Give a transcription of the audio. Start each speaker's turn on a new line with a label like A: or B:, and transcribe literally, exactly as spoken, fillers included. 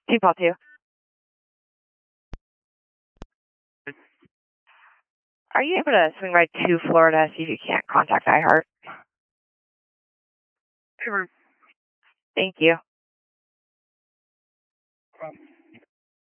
A: Two Paul two. Are you able to swing by to Florida, see if you can't contact iHeart?
B: Sure.
A: Thank you.